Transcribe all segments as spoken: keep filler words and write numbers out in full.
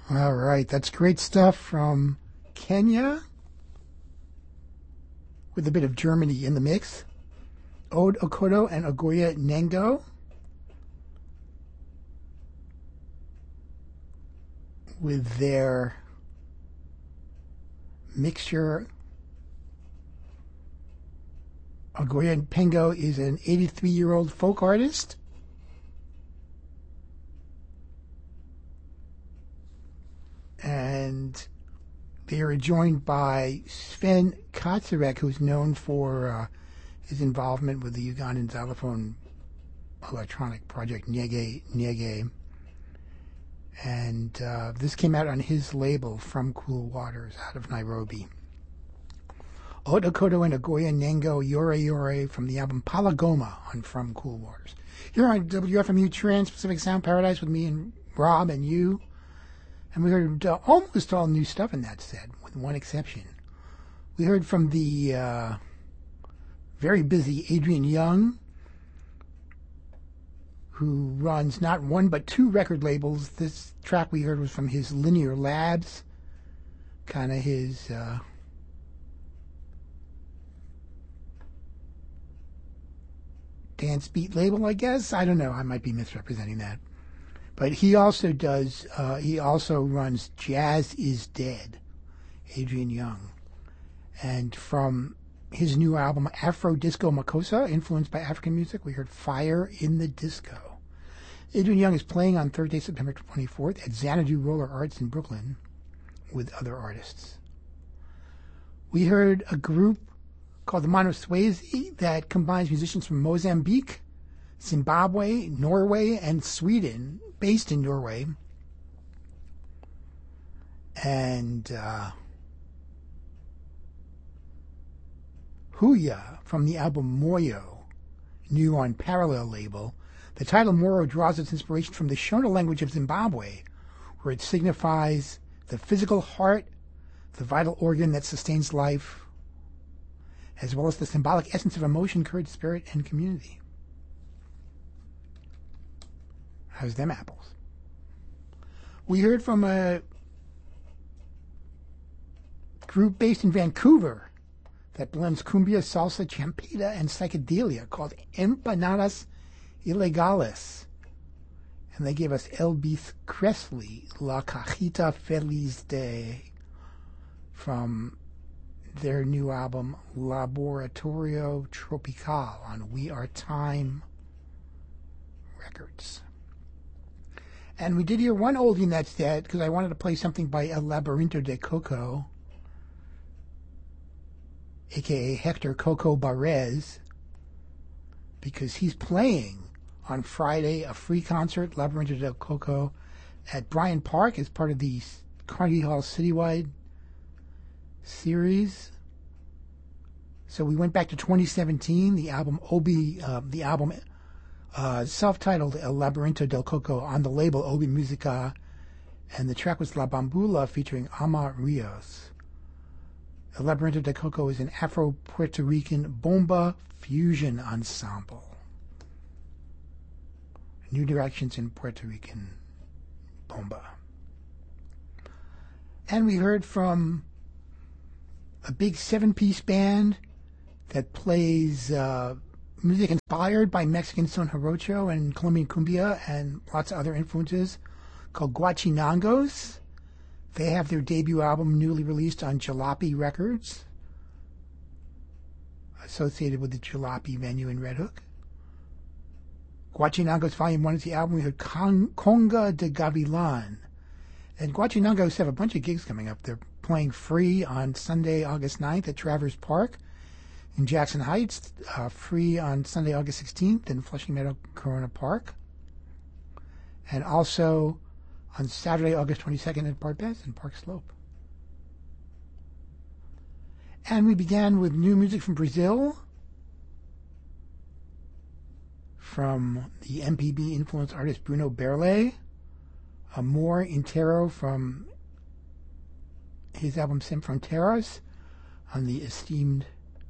All right, that's great stuff from Kenya with a bit of Germany in the mix. Ode Okoto and Ogoya Nengo with their mixture. Ogoya Pengo is an eighty-three-year-old folk artist. And they are joined by Sven Katzarek, who's known for uh, his involvement with the Ugandan xylophone electronic project Nyege Nyege. And uh, this came out on his label, From Cool Waters, out of Nairobi. Otokoto and Ogoya Nengo Yore Yore from the album Palagoma on From Cool Waters. Here on W F M U Trans-Pacific Sound Paradise with me and Rob and you. And we heard uh, almost all new stuff in that set, with one exception. We heard from the uh, very busy Adrian Young, who runs not one but two record labels. This track we heard was from his Linear Labs, kind of his uh, dance beat label, I guess. I don't know. I might be misrepresenting that. But he also does, uh, he also runs Jazz is Dead, Adrian Young. And from his new album, Afro Disco Makossa, influenced by African music, we heard Fire in the Disco. Adrian Young is playing on Thursday, September twenty-fourth at Xanadu Roller Arts in Brooklyn with other artists. We heard a group called the Mano Swayze that combines musicians from Mozambique, Zimbabwe, Norway, and Sweden, based in Norway. And uh, Huya from the album Moyo, new on Parallel label. The title Moro draws its inspiration from the Shona language of Zimbabwe, where it signifies the physical heart, the vital organ that sustains life, as well as the symbolic essence of emotion, courage, spirit, and community. How's them apples? We heard from a group based in Vancouver that blends cumbia, salsa, champita, and psychedelia called Empanadas Ilegales. And they gave us Elvis Cressley, La Cajita Feliz de, from their new album Laboratorio Tropical on We Are Time Records. And we did hear one oldie in that set because I wanted to play something by El Laberinto de Coco, a k a. Hector Coco Barrez, because he's playing on Friday a free concert, Laberinto del Coco, at Bryant Park as part of the Carnegie Hall Citywide series. So we went back to twenty seventeen, the album Obi, uh, the album uh, self-titled El Laberinto del Coco on the label Obi Musica, and the track was La Bambula featuring Ama Rios. El Laberinto del Coco is an Afro-Puerto Rican bomba fusion ensemble. New directions in Puerto Rican bomba. And we heard from a big seven-piece band that plays uh, music inspired by Mexican son jarocho and Colombian cumbia and lots of other influences, called Guachinangos. They have their debut album newly released on Jalopy Records, associated with the Jalopy venue in Red Hook. Guachinangos Volume one is the album. We heard Con- Conga de Gavilan. And Guachinangos have a bunch of gigs coming up. They're playing free on Sunday, August ninth at Travers Park in Jackson Heights, uh, free on Sunday, August sixteenth in Flushing Meadow, Corona Park, and also on Saturday, August twenty-second at Bart Bess in Park Slope. And we began with new music from Brazil, from the M P B influenced artist Bruno Berle, Amor Intero from his album Sem Fronteiras on the esteemed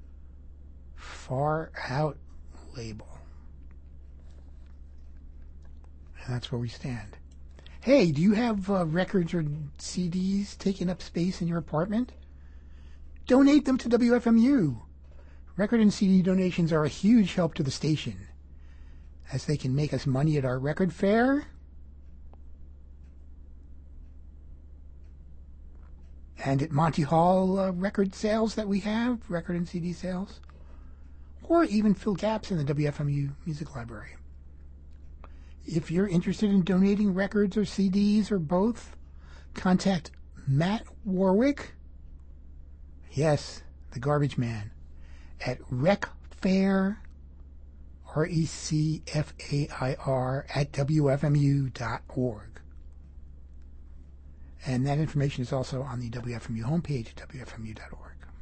Far Out label. And that's where we stand. Hey, do you have uh, records or C Ds taking up space in your apartment? Donate them to W F M U. Record and C D donations are a huge help to the station, as they can make us money at our record fair, and at Monty Hall uh, record sales that we have, record and C D sales, or even fill gaps in the W F M U music library. If you're interested in donating records or C Ds or both, contact Matt Warwick, yes, the garbage man, at recfair, R E C F A I R, at W F M U dot org. And that information is also on the W F M U homepage at W F M U dot org.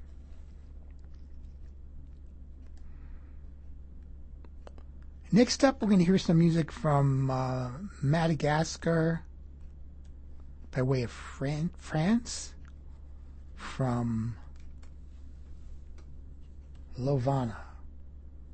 Next up, we're going to hear some music from uh, Madagascar by way of Fran- France, from Lovana.